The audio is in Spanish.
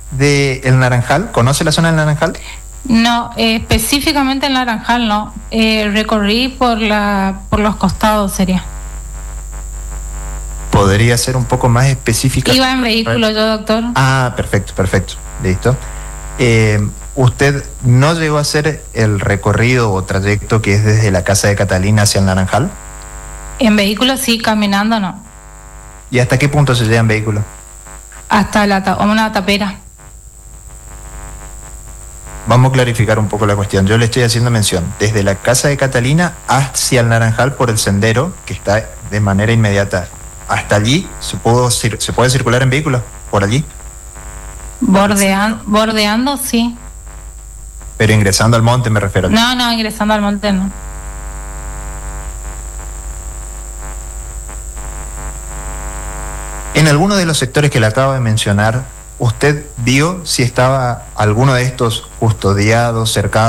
de El Naranjal? ¿Conoce la zona del Naranjal? No, específicamente en Naranjal no. Recorrí por los costados sería. ¿Podría ser un poco más específica? Iba en vehículo yo, doctor. Ah, perfecto, listo. ¿Usted no llegó a hacer el recorrido o trayecto que es desde la casa de Catalina hacia el Naranjal? En vehículo sí, caminando no. ¿Y hasta qué punto se llega en vehículo? Hasta una tapera. Vamos a clarificar un poco la cuestión. Yo le estoy haciendo mención desde la casa de Catalina hacia el Naranjal por el sendero que está de manera inmediata. ¿Hasta allí se puede circular en vehículo? ¿Por allí? Bordeando sí. Pero ingresando al monte me refiero. No, ingresando al monte no. En alguno de los sectores que le acabo de mencionar, ¿usted vio si estaba alguno de estos custodiados, cercados?